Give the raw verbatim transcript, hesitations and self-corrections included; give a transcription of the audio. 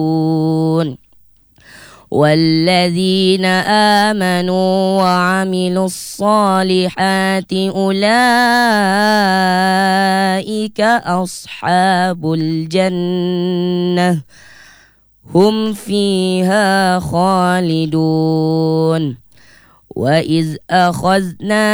والذين آمنوا وعملوا الصالحات أولئك أصحاب الجنة هم فيها خالدون. وإذ أخذنا